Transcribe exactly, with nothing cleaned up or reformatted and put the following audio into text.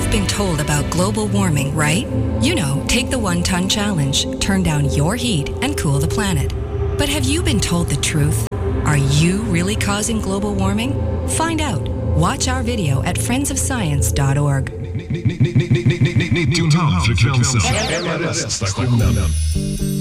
You've been told about global warming, right? You know, take the one-ton challenge, turn down your heat, and cool the planet. But have you been told the truth? Are you really causing global warming? Find out. Watch our video at friends of science dot org. nittionio komma fem frekvensen.